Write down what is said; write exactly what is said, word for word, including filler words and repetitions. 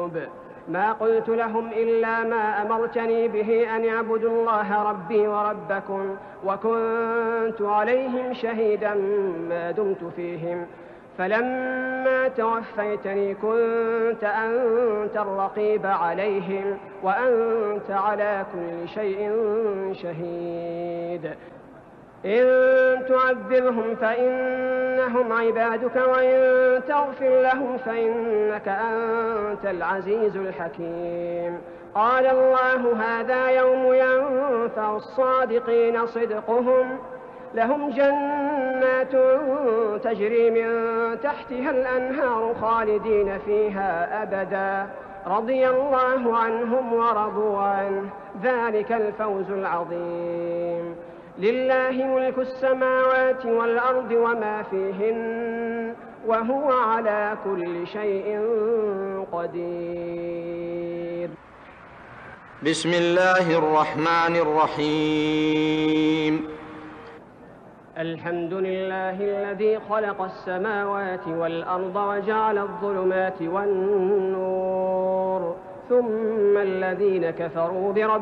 القلوب ما قلت لهم إلا ما أمرتني به أن اعبدوا الله ربي وربكم وكنت عليهم شهيدا ما دمت فيهم فلما توفيتني كنت أنت الرقيب عليهم وأنت على كل شيء شهيد إن تعذبهم فإنهم عبادك وإن تغفر لهم فإنك أنت العزيز الحكيم. قال الله هذا يوم ينفع الصادقين صدقهم لهم جنات تجري من تحتها الأنهار خالدين فيها أبدا رضي الله عنهم ورضوا عنه ذلك الفوز العظيم. لله ملك السماوات والأرض وما فيهن وهو على كل شيء قدير. بسم الله الرحمن الرحيم. الحمد لله الذي خلق السماوات والأرض وجعل الظلمات والنور ثم الذين كفروا بربهم